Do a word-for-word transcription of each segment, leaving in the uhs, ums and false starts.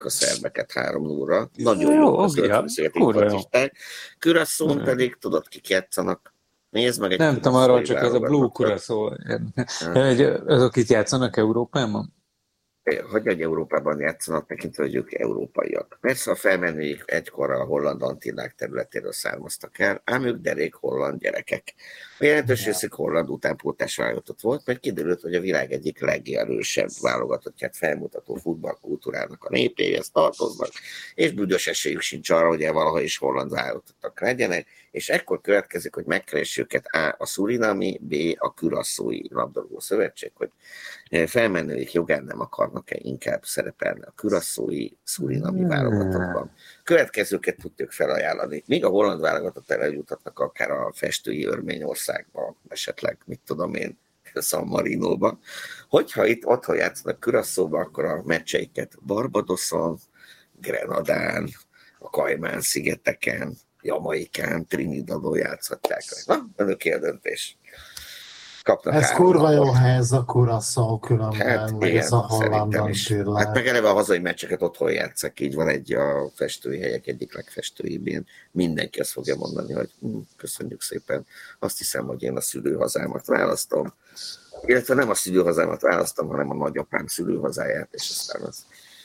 a szerbeket három nullra. Nagyon jó, jó a oké, Földfülszigeti kurva jó. focisták. Curaçaón Hmm. pedig tudod, kik játszanak. Nézd meg egy Nem tudom, arról curaçaói csak ez a Blue válogatottat. Curaçao. Azok itt játszanak Európában? Hogy egy Európában játszanak, tekintve, hogy ők európaiak. Persze a felmenőik egykor a holland Antillák területéről származtak el, ám ők derék holland gyerekek. A jelentős részük holland utánpótlás válogatott volt, mert kiderült, hogy a világ egyik legerősebb válogatottját felmutató futballkultúrának a népéhez tartoznak, és büdös esélyük sincs arra, hogy valaha is holland válogatottak legyenek, és ekkor következik, hogy megkeressük őket A. a Surinami, B. a Curaçaói labdarúgó szövetség, hogy felmenőik jogán nem akarnak-e inkább szerepelni a Curaçaói Surinami válogatottban. Következőket tudjuk felajánlani. Míg a holland válogatott eljuthatnak akár a festői Örményországba, esetleg, mit tudom én, San Marinóba. Hogyha itt otthon játszanak Curaçaóba, akkor a meccseiket Barbadoson, Grenadán, a Kajmán-szigeteken, Jamaikán, Trinidadon játszhatják. Na, önöké a döntés. Kapnak ez kurva jó hely, ez a Curaçao különben, hát, meg igen, ez a hollandon tűrlek. Hát meg eleve a hazai meccseket otthon játszak, így van egy a festői helyek egyik legfestőibb ilyen. Mindenki azt fogja mondani, hogy hm, köszönjük szépen, azt hiszem, hogy én a szülőhazámat választom. Illetve nem a szülőhazámat választom, hanem a nagyapám szülőhazáját, és aztán az...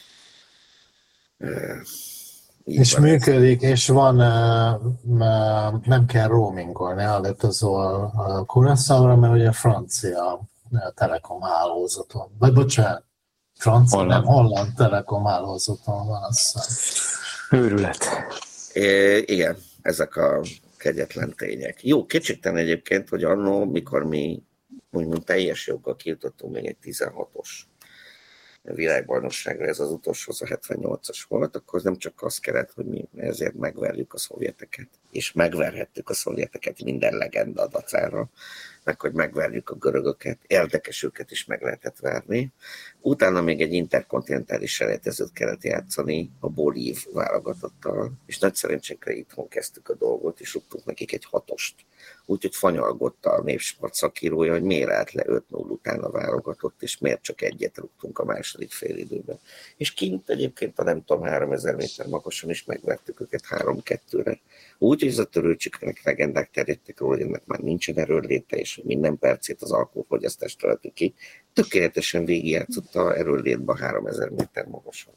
Így és működik, ez. És van, nem kell roamingolni, elutazol Curaçaóra, mert ugye francia telekom hálózaton, vagy bocsánat, francia, holland. nem, holland telekom hálózaton van, azt hiszem. Őrület. É, igen, ezek a kegyetlen tények. Jó, kétségtelen egyébként, hogy annó, mikor mi úgymond teljes joggal kijutottunk még egy tizenhatos világbajnokságra, ez az utolsó, az a hetvennyolcas volt, akkor nem csak azt kellett, hogy mi ezért megverjük a szovjeteket, és megverhettük a szovjeteket minden legenda dacára, meg hogy megverjük a görögöket, érdekes őket is meg lehetett verni. Utána még egy interkontinentális selejtezőt kellett játszani a bolív válogatottal, és nagy szerencsénkre itthon kezdtük a dolgot, és rúgtunk nekik egy hatost. Úgyhogy fanyalgott a népsport szakírója, hogy miért állt le öt null után a válogatott, és miért csak egyet rúgtunk a második fél időben. És kint egyébként a nem tudom, háromezer méter magasan is megvertük őket három kettőre. Úgy, hogy ez a törőcsikának legendák terjedtek róla, hogy ennek már nincsen erőléte, és minden percét az alkoholfogyasztást tölti ki. Tökéletesen végigjátszotta erőlétbe a háromezer méter magasan.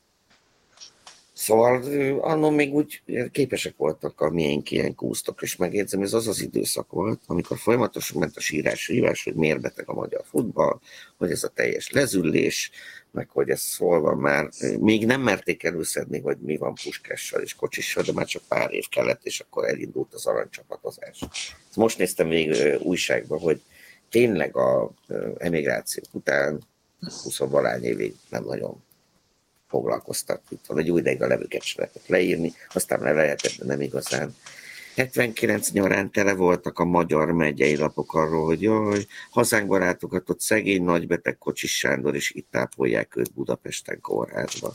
Szóval annól még úgy képesek voltak a miénk ilyen kúsztok, és megjegyzem, ez az az időszak volt, amikor folyamatosan ment a sírás-sírás, hogy miért beteg a magyar futball, hogy ez a teljes lezüllés, meg hogy ez hol van már. Még nem merték előszedni, hogy mi van Puskással és Kocsissal, de már csak pár év kellett, és akkor elindult az aranycsapatozás. Most néztem végül újságban, hogy tényleg a emigráció után húsz-valány évig nem nagyon foglalkoztak. Itt van, egy új ideig a levőket se lehetett leírni, aztán le lehetett, de nem igazán. hetvenkilenc nyarán tele voltak a magyar megyei lapok arról, hogy jaj, hazánkba látogatott szegény nagybeteg Kocsis Sándor, és itt tápolják őt Budapesten kórházba.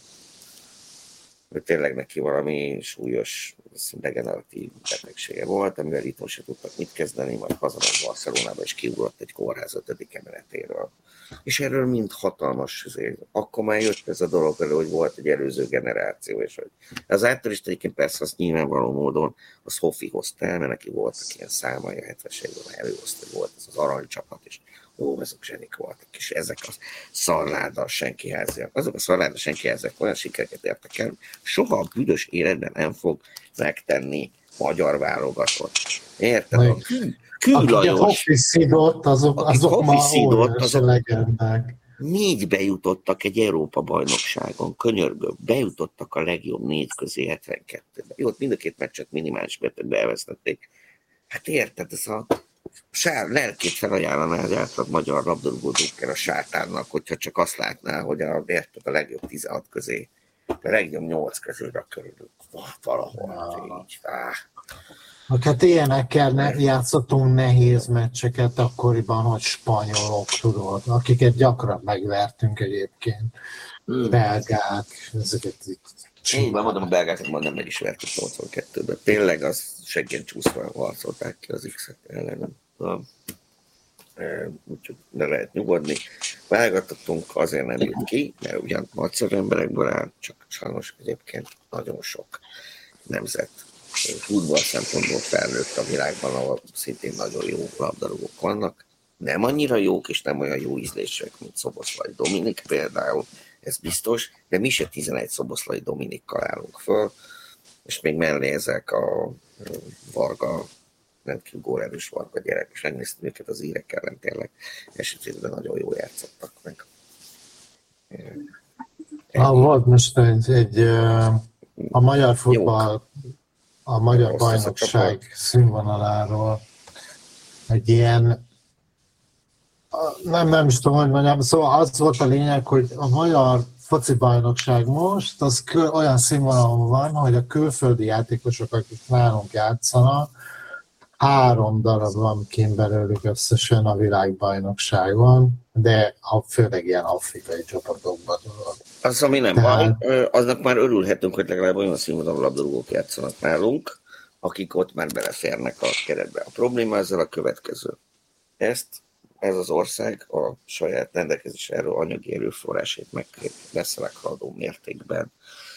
Ő tényleg neki valami súlyos degeneratív betegsége volt, amivel itthon se tudtak mit kezdeni, majd hazament Barcelonába, és kiugrott egy kórház ötödik emeletéről. És erről mind hatalmas, azért. Akkor már jött ez a dolog elő, hogy volt egy előző generáció, és hogy az általist egyébként persze az nyilvánvaló módon az Hoffi hozta el, mert neki voltak ilyen számai a hetvenes években, előhozta, hogy volt ez az aranycsapat, és ó, azok zsenik voltak, és ezek a szarláda senkiháziak. Azok a szarláda senkiháziak olyan sikereket értek el, soha a büdös életben nem fog megtenni magyar válogatott. Érted? A Külajos. Hoffi szidott, azok, azok már óriási legendák. Négy bejutottak egy Európa-bajnokságon, könyörgök, bejutottak a legjobb négy közé hetvenkettőben. Jó, mind a két meccset minimális betegbe elvesztették. Hát érted, ez a sár, lelkét felajánlaná az átlag magyar labdarúgó drukker a sátánnak, hogyha csak azt látná, hogy a, érted, a legjobb tizenhat közé, a legjobb nyolc közé körülül. Valahol, ja. Így. Ah. Hát ilyenekkel ne, játszottunk nehéz meccseket akkoriban, hogy spanyolok, tudod, akiket gyakran megvertünk egyébként. Hmm. Belgák, ezeket így. Én van, mondom, a belgákat majd nem meg is vertük nyolcvankettőben. Tényleg az seggen csúszva harcolták ki az X-et ellenem. úgyhogy le lehet nyugodni. Válogatottunk azért nem jut ki, mert ugyan nagyszerű emberekből áll, csak sajnos egyébként nagyon sok nemzet futball szempontból felnőtt a világban, ahol szintén nagyon jó labdarúgók vannak. Nem annyira jók, és nem olyan jó ízlések, mint Szoboszlai Dominik például, ez biztos, de mi se tizenegy Szoboszlai Dominikkal állunk föl, és még mellé ezek a Varga, rendkívül górerős Varga gyerek, és megnéztem őket az írek ellen, tényleg esetében nagyon jól játszottak meg. Ah, volt most egy, egy a magyar futball, a magyar bajnokság színvonaláról egy ilyen, nem, nem is tudom, hogy mondjam, szóval az volt a lényeg, hogy a magyar foci bajnokság most, az kö, olyan színvonalon van, hogy a külföldi játékosok, akik nálunk játszanak, három darab van kint belőlük összesen a világbajnokságon, de a főleg ilyen afrikai csapatokban. Az, ami nem Tehát... baj, aznak már örülhetünk, hogy legalább olyan színvonalú labdarúgók játszanak nálunk, akik ott már beleférnek a keretbe. A probléma ezzel a következő. Ezt ez az ország a saját rendelkezés erről anyagi erőforrásait meg messze meghaladó mértékben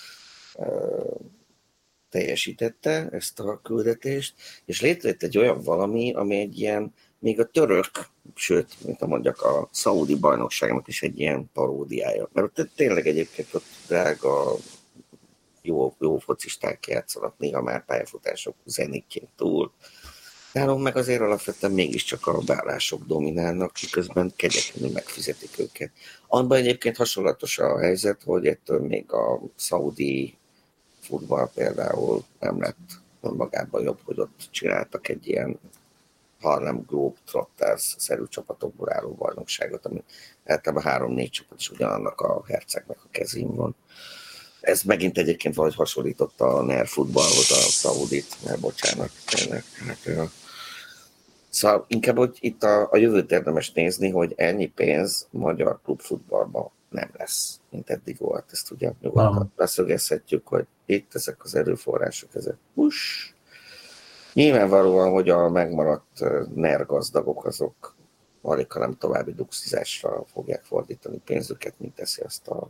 teljesítette ezt a küldetést, és létrejött egy olyan valami, ami egy ilyen, még a török, sőt, mint mondjak, a szaudi bajnokságnak is egy ilyen paródiája. Mert ott tényleg egyébként ott drága, jó, jó focisták játszanak, néha már pályafutások zenékként túl. Nálunk meg azért alapvetően mégiscsak a bálások dominálnak, miközben kegyetlenül megfizetik őket. Abban egyébként hasonlatos a helyzet, hogy ettől még a szaudi futball például nem lett önmagában jobb, hogy ott csináltak egy ilyen Harlem Globetrotters-szerű csapatokból álló bajnokságot, ami általában három-négy csapat is ugyanannak a hercegnek a kezén van. Ez megint egyébként valahogy hasonlította a NER futballhoz a szaudit, mert bocsánat, tényleg. Hát, szóval inkább, hogy itt a, a jövőt érdemes nézni, hogy ennyi pénz magyar klubfutballban nem lesz, mint eddig volt. Ezt ugye nyugodtan leszögezhetjük, hogy itt ezek az erőforrások, ezek hús. Nyilvánvalóan, hogy a megmaradt NER gazdagok, azok alig, hanem további duxizásra fogják fordítani pénzüket, mint teszi azt a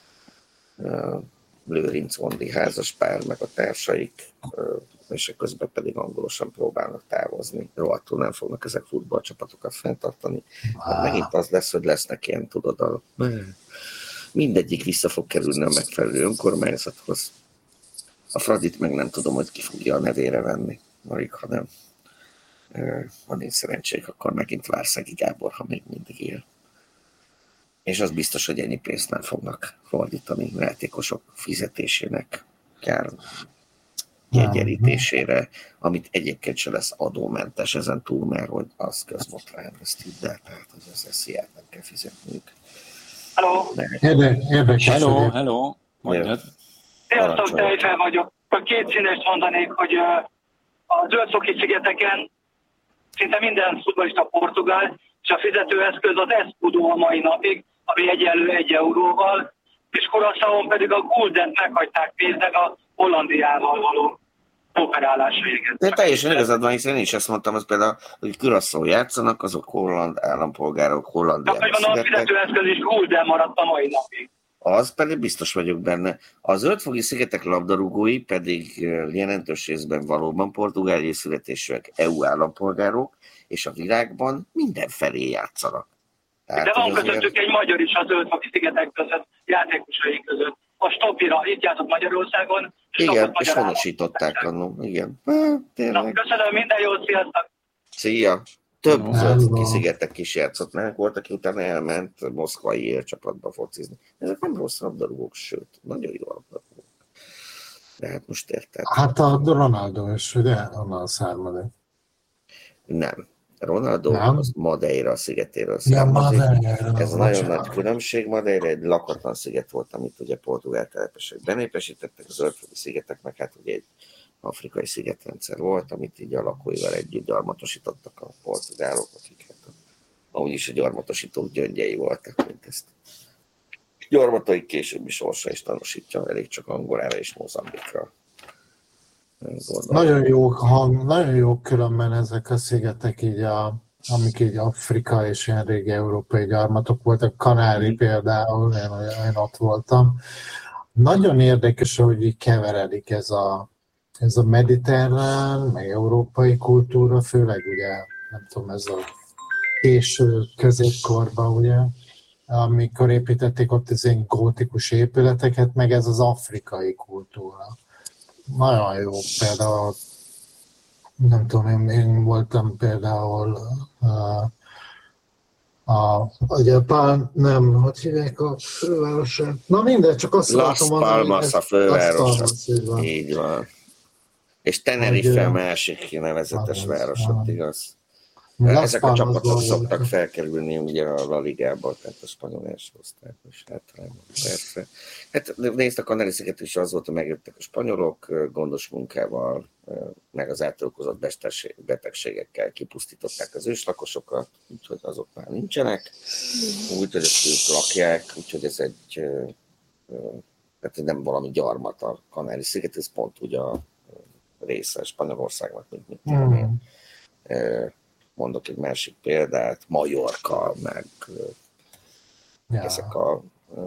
uh, Lőrinc Ondi házaspár, meg a társaik, uh, és közben pedig angolosan próbálnak távozni. Rohadtul nem fognak ezek futballcsapatokat fenntartani. Hát megint az lesz, hogy lesznek ilyen, tudod, a... mindegyik vissza fog kerülni a megfelelő önkormányzathoz. A Fradit meg nem tudom, hogy ki fogja a nevére venni. Alig, ha nem. Ha nincs szerencsék, akkor megint Várszegi Gábor, ha még mindig él. És az biztos, hogy ennyi pénzt nem fognak fordítani játékosok fizetésének, kár jegyerítésére, amit egyébként se lesz adómentes ezen túl, mert hogy az közmotrány, ezt hidd el, tehát hogy az esziát nem kell fizetniük. Hello! Érdekes. Hello, hello! Mondjad. Sziasztok, Tejfel vagyok. Két színest mondanék, hogy a Zöldszoki-szigeteken szinte minden futballista portugál, és a fizetőeszköz az Escudo a mai napig, ami egyenlő egy euróval, és Curaçaón pedig a Guldent meghagyták pénznek a Hollandiával való operálásra. De teljesen igazad van, hiszen én is ezt mondtam, az például, hogy Curaçao játszanak, azok holland állampolgárok, Hollandiában születtek. A fizetőeszköz is Gulden maradt a mai napig. Az pedig biztos vagyok benne. A Zöldfoki szigetek labdarúgói pedig jelentős részben valóban portugáliai születésűek, é u állampolgárok, és a világban mindenfelé játszanak. Tehát, de van közöttük azért... egy magyar is a Zöldfoki szigetek között, játékosai között. A Stopira itt játszott Magyarországon. Igen, és honosították annól. Igen. Há, Na, köszönöm, minden jót, sziasztok! Szia! Több Zöldfoki szigetek is játszott, mert volt, aki utána elment moszkvai élcsapatba focizni. Ezek nem rossz labdarúgók, sőt, nagyon jó labdarúgók. De hát most érted. Hát a Ronaldo is, ugye, onnan származik. Nem. Ronaldo nem? az Madeira szigetéről származik. Ja, Ez a nagyon nagy különbség. Madeira egy lakatlan sziget volt, amit ugye portugál telepesek benépesítettek, a Zöldfoki szigetek, meg hát ugye egy afrikai szigetrendszer volt, amit így a lakóival együtt gyarmatosítottak a portugálok, akik hát amúgy is a gyarmatosítók gyöngyei voltak, mint ezt. Gyarmataik későbbi sorsa is tanúsítja, elég csak Angolára és Mozambikra. Nagyon jó hang, nagyon jó különben ezek a szigetek így a amik így Afrika és ilyen régi európai gyarmatok voltak, Kanári mm. például, én, én ott voltam. Nagyon érdekes, hogy így keveredik ez a, ez a mediterrán, meg európai kultúra, főleg ugye, nem tudom, ez a késő középkorban, ugye, amikor építették ott az ilyen gótikus épületeket, meg ez az afrikai kultúra. Nagyon jó, például, nem tudom, én, én voltam például uh, a, a Japán, nem, hogy hívják a fővárosát? Na mindegy, csak azt Las látom, Palmas a főváros. Így van. Így van. És Tenerife a másik nevezetes városot, igaz? Ezek a csapatok szoktak felkerülni ugye a La Ligába, tehát a spanyol első osztályos általában, persze. Hát nézd, a Kanári-sziget is az volt, hogy megjöttek a spanyolok, gondos munkával, meg az átölkozott betegségekkel kipusztították az őslakosokat, úgyhogy azok már nincsenek, úgyhogy ezt ők lakják, úgyhogy ez egy, tehát nem valami gyarmat a Kanári-sziget, ez pont ugye a része Spanyolországnak, mint mit tudom én. Mondok egy másik példát, Majorka, meg ja. ezek a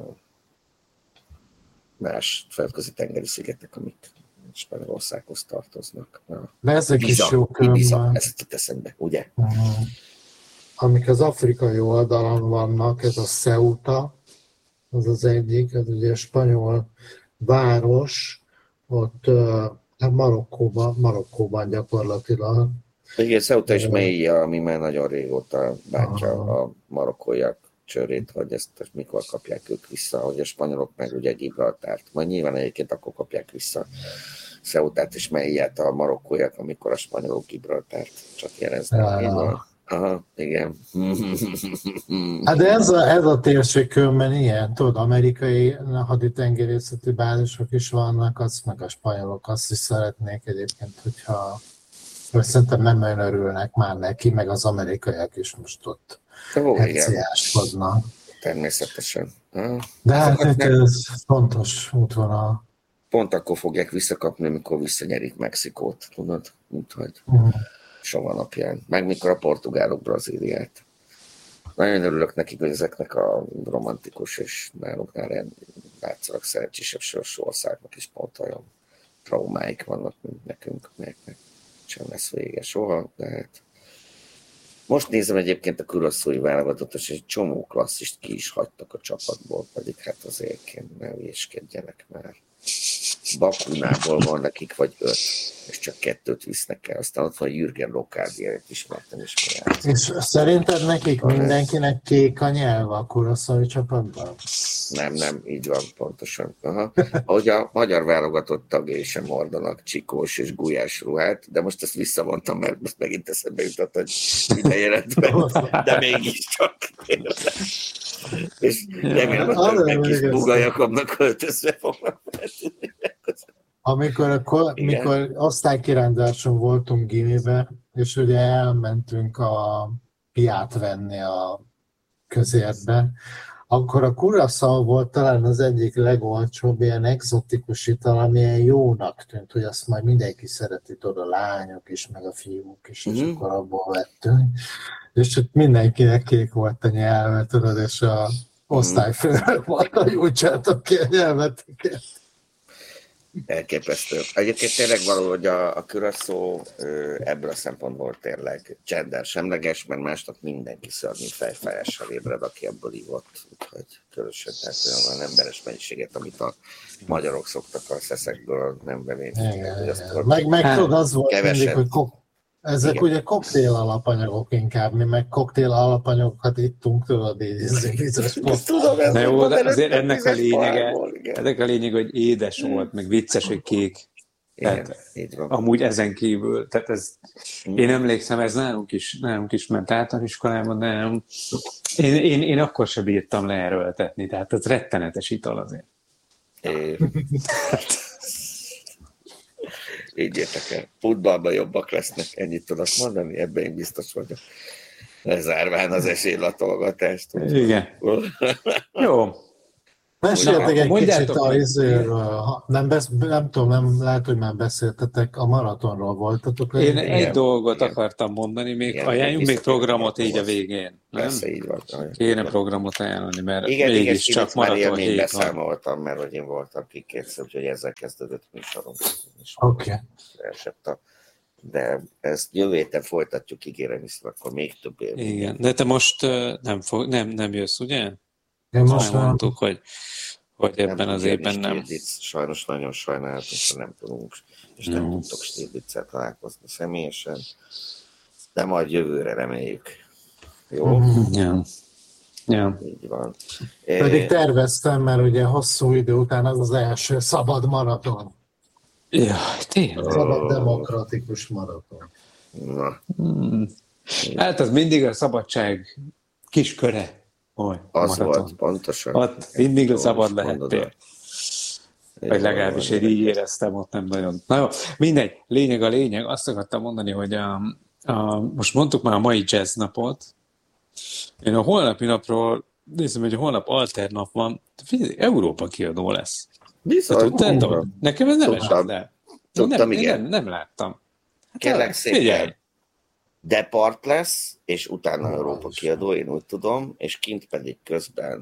más földközi tengeri szigetek, amik Spanyolországhoz tartoznak. De ezek Ibiza, is jó Ibiza, ezt jut eszembe, ugye? Uh-huh. Amik az afrikai oldalon vannak, ez a Ceuta, az az egyik, ez ugye a spanyol város, ott uh, Marokkóban, Marokkóban gyakorlatilag. Igen, Ceuta és Melilla, ami már nagyon régóta bántja a marokkóiak csőrét, hogy ezt mikor kapják ők vissza, hogy a spanyolok meg ugye Gibraltárt. Majd nyilván egyébként akkor kapják vissza Ceutát és Melillát a marokkóiak, amikor a spanyolok Gibraltárt csak jeleznek. Ja. Aha, igen. Hát de ez a, ez a térség különben ilyen, tudod, amerikai haditengerészeti bázisok is vannak, azt meg a spanyolok azt is szeretnék egyébként, hogyha szerintem nem nagyon örülnek már neki, meg az amerikaiak is most ott heciáskodnak. Természetesen. Ha. De hát ez nem... fontos útvonal. Pont akkor fogják visszakapni, amikor visszanyerik Mexikót, tudod? Mint hogy uh-huh. soha napján. Meg mikor a portugálok Brazíliát. Nagyon örülök nekik, hogy ezeknek a romantikus és náluknál látszólag szerencsésebb sorsú országnak is pont olyan traumáik vannak, mint nekünk, melyeknek sem lesz vége soha, de hát most nézem egyébként a külösszói válogatott, és egy csomó klasszist ki is hagytak a csapatból, pedig hát azért ne hülyéskedjenek már. Bakunából van nekik vagy öt, és csak kettőt visznek el. Aztán ott van Jürgen Lokádiát ismertem is. És szerinted nekik van mindenkinek ez? Kék a nyelv a külösszói csapatban? Nem, nem, így van, pontosan. Aha. Ahogy a magyar válogatott tagjai sem hordanak csikós és gulyás ruhát, de most ezt visszavontam, mert most megint eszembe jutott, hogy ide jelent meg, de mégiscsak. És remélem, hogy többen kis Buga Jakabnak költözve fognak feltűnni. Amikor, akkor, mikor osztálykiránduláson voltunk gimibe, és ugye elmentünk a piát venni a közértbe, akkor a Curaçao volt talán az egyik legolcsóbb ilyen exotikus ital, ami ilyen jónak tűnt, hogy azt majd mindenki szereti, tudod, a lányok is, meg a fiúk is, és mm. akkor abból vettünk. És ott mindenkinek kék volt a nyelve, tudod, és a osztályfőnök volt, hogy úgy csináltak ki a nyelveteket. Elképesztő. Egyébként tényleg való, hogy a, a Curaçao ebből a szempontból tényleg gender semleges, mert másnap mindenki szörnyű fejfájással ébred, aki ebből ívott. Úgyhogy különösen, tehát olyan emberes mennyiséget, amit a magyarok szoktak a szeszekből nem venni. Meg, meg tudod, az volt mindig, hogy kok- ezek igen. Ugye koktél alapanyagok inkább, mi meg koktél alapanyagokat ittunk, tudod, így vízes pont. Tudom, ez jó, de azért ennek a lényege, ennek a lényeg, hogy édes volt, meg vicces, hogy kék. Igen, tehát, amúgy ezen kívül, tehát ez, én emlékszem, ez nálunk is, nálunk is ment általános iskolában, de nem, én, én, én akkor sem bírtam leerőltetni, tehát ez rettenetes ital azért. É. Így értek el. Futballban jobbak lesznek, ennyit tudok mondani, ebben én biztos vagyok. Lezárván az esélylatolgatást. Igen. Jó. Meséltek egy kicsit a meg. izéről, nem, besz, nem tudom, nem lehet, hogy már beszéltetek, a maratonról voltatok. Én egy, egy dolgot igen. akartam mondani, még Igen, ajánljunk még programot így a programhoz. végén. Nem? Persze, így van. Kéne Igen. programot ajánlani, mert Igen, igen, mégis csak maraton én hét van. beszámoltam, mert hogy én voltam kikérsz, úgyhogy ezzel kezdődött műsorom. Oké. Okay. De ezt jövő héten folytatjuk, ígérem, hiszen akkor még több élmény. Igen, de te most uh, nem, fog, nem, nem jössz, ugye? Én Most most már nem. mondtuk, hogy, hogy ebben nem az évben nem. Stiglitz, sajnos nagyon sajnálhatunk, hogy nem tudunk, és nem No. tudtok Stiglitz-el találkozni személyesen, de majd jövőre reméljük. Jó? Mhm. Ja. Ja. Így van. Pedig terveztem, mert ugye hosszú idő után az az első szabad maraton. Ja, tényleg. Szabad demokratikus maraton. Na, Hmm. Hát az mindig a szabadság kis köre. Oly, az maraton. volt, pontosan. Ott mindig Jól szabad is lehettél. mondod. Vagy legalábbis én így éreztem, ott nem nagyon. Na jó, mindegy, lényeg a lényeg. Azt akartam mondani, hogy a, a, most mondtuk már a mai jazz napot. Én a holnapi napról nézem, hogy a holnap alter nap van. Figyelj, Európa kiadó lesz. Bizony, Tudtad? Nekem ez nem Tudtam. esett el. Tudtam, nem, igen. Nem, nem láttam. Hát, Kérlek figyelj. szépen, Depart lesz, és utána Ah, Európa is. kiadó, én úgy tudom, és kint pedig közben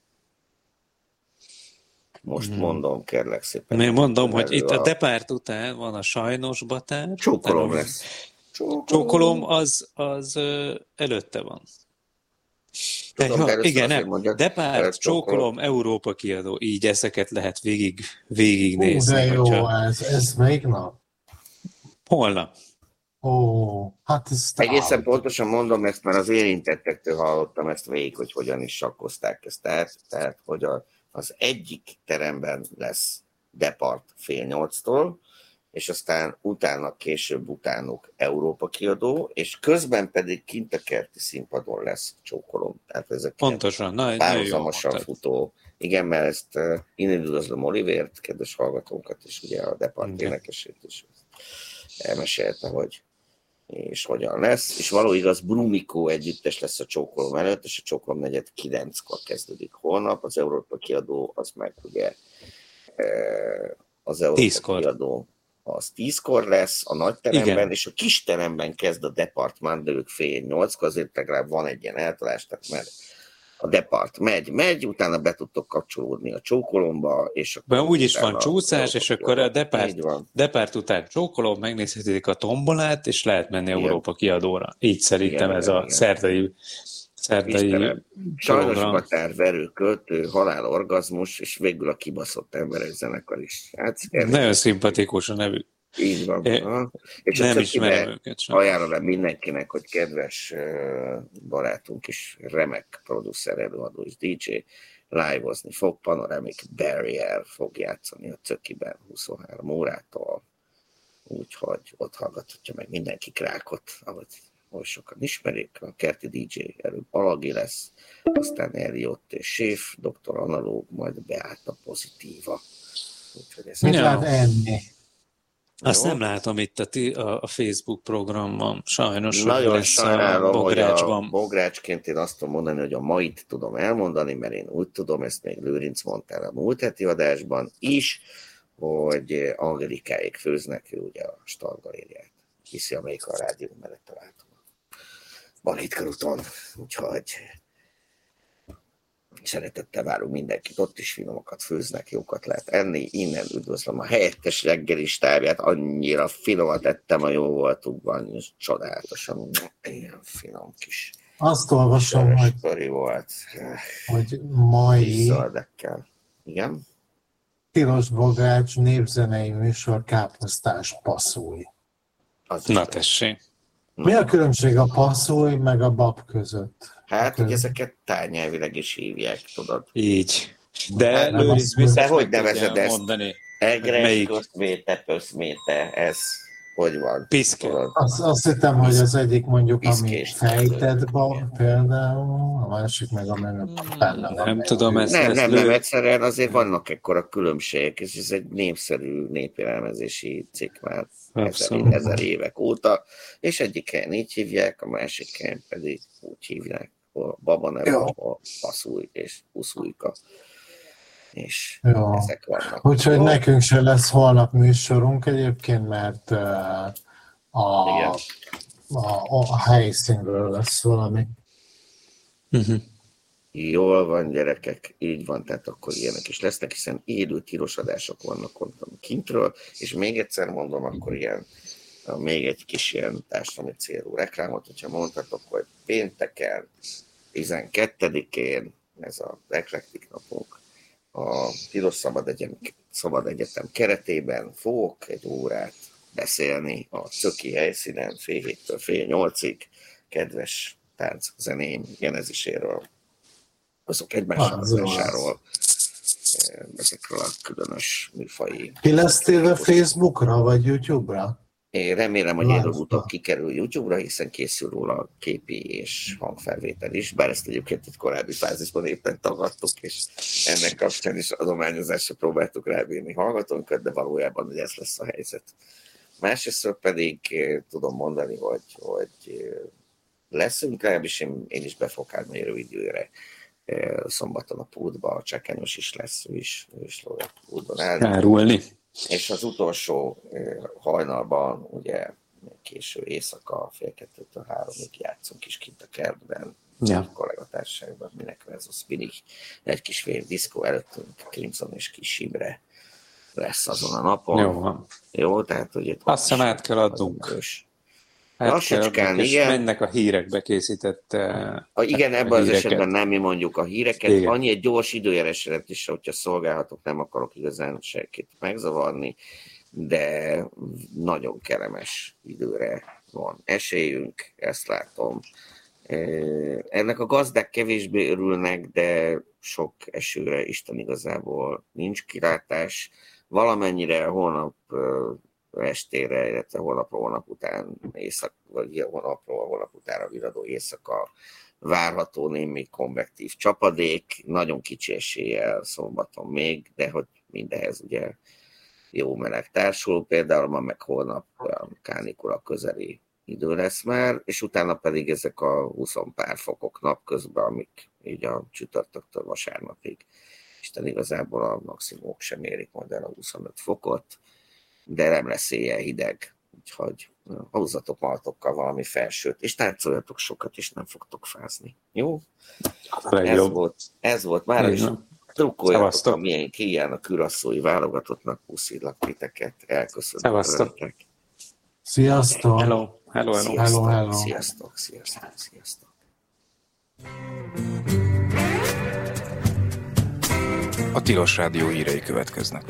most Hmm. mondom, kérlek szépen. Én mondom, hogy elő itt a Depárt után van a sajnos batár. Csókolom utána- lesz. Csókolom. Csókolom az, az ö, előtte van. Tudom, Ja, de először igen, azért nem. mondjak, Depárt, előtt csókolom, Európa kiadó. Így ezeket lehet végig, Hú, végignézni. de jó, hogyha- ez, ez melyik nap? Holnap. Ó, hát ez Egészen pontosan mondom ezt, mert az érintettektől hallottam ezt végig, hogy hogyan is sakkozták ezt. Tehát, tehát hogy a, az egyik teremben lesz Depart fél nyolctól, és aztán utána, később utánuk Európa kiadó, és közben pedig kint a kerti színpadon lesz csókolom. Tehát ezek Pontosan. Na, nagyon jó párhuzamosan mondtad. futó. Igen, mert ezt uh, innen üdvözlöm Olivért, kedves hallgatónkat, és ugye a Depart Igen. énekesét is elmesélte, hogy és hogyan lesz, és való igaz, Brumikó együttes lesz a csókolom előtt, és a csókolom negyed kilenckor kezdődik holnap, az Európa kiadó, az meg ugye eh, az Európa Tízkor. kiadó az tízkor lesz a nagy teremben, Igen. és a kis teremben kezd a Department, de ők fél nyolckor, azért legalább van egy ilyen eltalás, tehát mert a Depart megy, megy, utána be tudtok kapcsolódni a csókolomba, és akkor Be úgy is utána van csúszás, Európa és akkor a kiadó. Depart, Így van. Depart után csókolom, megnézhetik a tombolát, és lehet menni Igen. Európa kiadóra. Így szerintem Igen, ez igen, a igen. szerdai, szerdai Istenem, sajnos program. Batár, verő, költő, halál, orgazmus, és végül a kibaszott emberek zenekar is. Hát, Nagyon szimpatikus a nevük. így van. É, Ha. És Nem a ismerem többibe őket sem. ajánlom mindenkinek, hogy kedves uh, barátunk is, remek producer, előadó és dé dzsé, live-ozni fog, Panoramic Barrier fog játszani a Cökiben huszonhárom órától, úgyhogy ott hallgathatja meg mindenki Krákot, ahogy ahogy sokan ismerik, a kerti dé dzsé előbb Alagi lesz, aztán Eliott és Séf, doktor Analóg, majd Beáta Pozitíva. Úgyhogy ez Mit Ja. lehet enni? Azt jó. nem látom itt a, ti, a, a Facebook programban, sajnos, hogy Nagyon lesz a sajnálom, hogy a Bográcsban. Bográcsként én azt tudom mondani, hogy a mait tudom elmondani, mert én úgy tudom, ezt még Lőrinc mondta el a múlt heti adásban is, hogy Angelikáék főznek, ő ugye a Stargalériát hiszi, amelyik a rádió mellett található. Balét körúton, úgyhogy szeretettel várunk mindenkit, ott is finomokat főznek, jókat lehet enni. Innen üdvözlöm a helyettes reggelis távját, annyira finomat ettem a jó voltukban, és csodálatosan, ilyen finom kis Azt olvasom, sörös hogy, köri volt, hogy mai zöldekkel. Igen? Tilos Bogrács népzenei műsor káposztás passzúj. Az is Na lehet. tessék. Mi a különbség a passzúj meg a bab között? Hát, hogy ezeket tárnyelvileg is hívják, tudod. Így. De Hát nem Lőrinc azt biztos mondja, hogy meg nevezed tudja ezt? mondani. Egres, Melyik? közméte, pöszméte, ez hogy van? Piszke. Tudod? Azt, azt hittem, hogy az egyik mondjuk, ami Piszkés. fejtett bab például, a másik meg ami benne van. Nem tudom, ezt, Nem, ezt nem, lő... nem, egyszerűen azért vannak ekkora különbségek, és ez egy népszerű népjellemezési cikk már ezer, Abszolút. ezer évek óta, és egyik helyen így hívják, a másik helyen pedig úgy hívják, a baba neve, Jó. a passzúj és uszújka. és jó. Ezek vannak. Úgyhogy jó. nekünk se lesz holnap műsorunk egyébként, mert uh, a, a, a helyszínről lesz valami. Uh-huh. Jól van, gyerekek, így van, tehát akkor ilyenek is lesznek, hiszen élő tilos adások vannak ott kintről, és még egyszer mondom, akkor ilyen, még egy kis ilyen társadalmi célú reklámot, hogyha mondhatok, hogy pénteken, tizenkettedikén, ez az eklektik napunk, a Tilos Szabad, Egyetem, Szabad Egyetem keretében fogok egy órát beszélni a Cöki helyszínen fél héttől fél nyolcig, kedves tánc zeném geneziséről, azok egymásáról, ezekről a különös műfai. Ki lesz téve Facebookra vagy YouTube-ra? Én remélem, hogy előbb-utóbb kikerül YouTube-ra, hiszen készül róla képi és hangfelvétel is, bár ezt egyébként egy korábbi fázisban éppen tagadtuk, és ennek kapcsán is adományozásra próbáltuk rábírni hallgatónkat, de valójában hogy ez lesz a helyzet. Másrészt pedig tudom mondani, hogy, hogy leszünk, legalábbis én, én is be fogok állni rövid időre szombaton a pultba, a Csekányos is lesz, ő is, ő is a pultban áll. Árulni. És az utolsó hajnalban, ugye késő éjszaka, fél kettőtől háromig játszunk is kint a kertben, ja. a kollégatársaságban, minek ez a spinning, egy kis fél diszkó előttünk, Crimson és Kis Imre lesz azon a napon. Jó, Jó, tehát hogy itt azt hiszem át kell adnunk. Hát kell, és mennek a hírekbe készített a, Igen, ebben az esetben nem mi mondjuk a híreket. Igen. Annyi egy gyors időjárásért is, hogyha szolgálhatok, nem akarok igazán senkit megzavarni, de nagyon kellemes időre van esélyünk, ezt látom. Ennek a gazdák kevésbé örülnek, de sok esőre Isten igazából nincs kilátás. Valamennyire holnap estére, illetve holnapról holnap után éjszak, vagy holnapról holnap utára viradó éjszaka várható némi konvektív csapadék, nagyon kicsi eséllyel szombaton még, de hogy mindehez ugye jó meleg társul, például ma meg holnap kánikula közeli idő lesz már, és utána pedig ezek a húsz pár fokok napközben, amik így a csütörtöktől vasárnapig, Isten igazából a maximumok sem érik majd el a huszonöt fokot, de nem lesz éjjel hideg, úgyhogy hozzatok maltokkal valami felsőt, és táncoljatok sokat, és nem fogtok fázni. Jó? Ez volt, ez volt már, és drukkoljatok, amilyen kiján a kürasszói válogatottnak, puszillak titeket, elköszönöm. Szevasztok. Sziasztok. Hello. Hello, hello. Sziasztok, hello, hello. Sziasztok, sziasztok, sziasztok. A Tilos Rádió hírei következnek.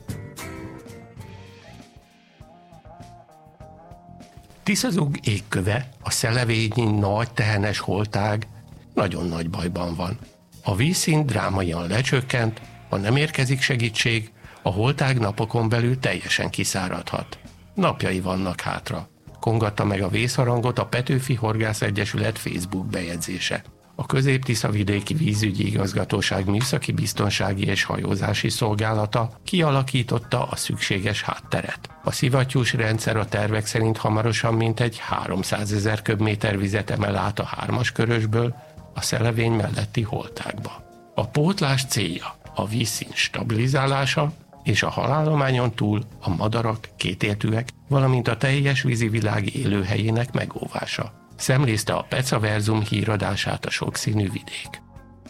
Tiszazug égköve, a szelevényi nagy tehenes holtág nagyon nagy bajban van. A vízszint drámaian lecsökkent, ha nem érkezik segítség, a holtág napokon belül teljesen kiszáradhat. Napjai vannak hátra. Kongatta meg a vészharangot a Petőfi Horgász Egyesület Facebook bejegyzése. A Közép-Tiszavidéki Vízügyi Igazgatóság Műszaki Biztonsági és Hajózási Szolgálata kialakította a szükséges hátteret. A szivattyús rendszer a tervek szerint hamarosan mintegy háromszázezer köbméter vizet emel át a hármas körösből a szelevény melletti holtágba. A pótlás célja a vízszint stabilizálása és a halállományon túl a madarak, kétéltűek, valamint a teljes vízivilág élőhelyének megóvása. Szemlézte a Pecaverzum híradását a sokszínű vidék.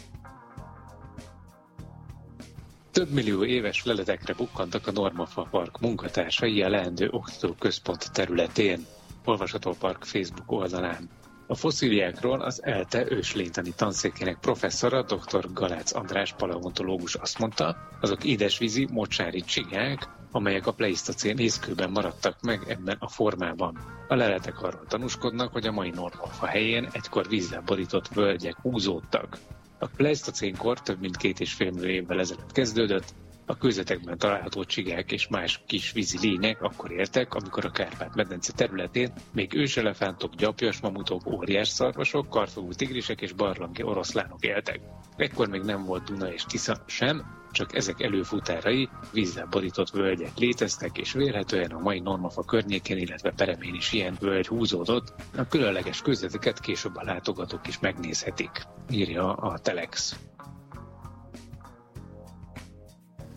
Több millió éves leletekre bukkantak a Normafa Park munkatársai a leendő oktatóközpont területén, olvasható a park Facebook oldalán. A fosszíliákról az ELTE őslénytani tanszékének professzora, dr. Galác András paleontológus azt mondta, azok édesvízi mocsári csigák, amelyek a pleisztocén észkőben maradtak meg ebben a formában. A leletek arról tanúskodnak, hogy a mai Normafa helyén egykor vízzel borított völgyek húzódtak. A pleisztocénkor több mint két és fél millió évvel ezelőtt kezdődött, a kőzetekben található csigák és más kis vízi lények akkor értek, amikor a Kárpát-medence területén még őselefántok, gyapjas mamutok, óriás szarvasok, karfogú tigrisek és barlangi oroszlánok éltek. Ekkor még nem volt Duna és Tisza sem, csak ezek előfutárai, vízzel borított völgyek léteztek, és vélhetően a mai Normafa környékén, illetve peremén is ilyen völgy húzódott. A különleges kőzeteket később a látogatók is megnézhetik, írja a Telex.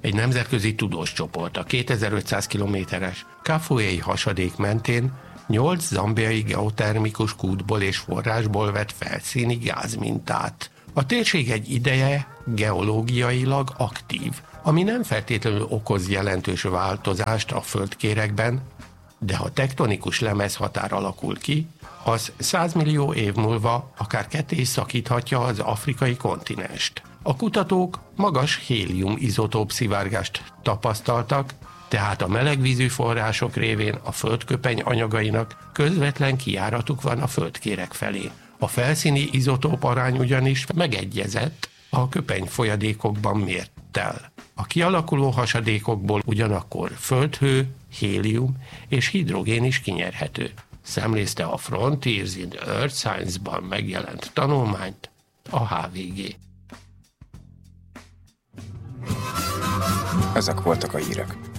Egy nemzetközi tudós csoport a kétezer-ötszáz kilométeres Kafuei hasadék mentén nyolc zambiai geotermikus kútból és forrásból vett felszíni gázmintát. A térség egy ideje geológiailag aktív, ami nem feltétlenül okoz jelentős változást a földkéregben, de ha tektonikus lemezhatár alakul ki, az száz millió év múlva akár ketté is szakíthatja az afrikai kontinenst. A kutatók magas hélium izotóp szivárgást tapasztaltak, tehát a melegvízű források révén a földköpeny anyagainak közvetlen kijáratuk van a földkéreg felé. A felszíni izotóp arány ugyanis megegyezett a köpeny folyadékokban mérttel. A kialakuló hasadékokból ugyanakkor földhő, hélium és hidrogén is kinyerhető. Szemlézte a Frontiers in Earth Science-ban megjelent tanulmányt a há vé gé. Ezek voltak a hírek.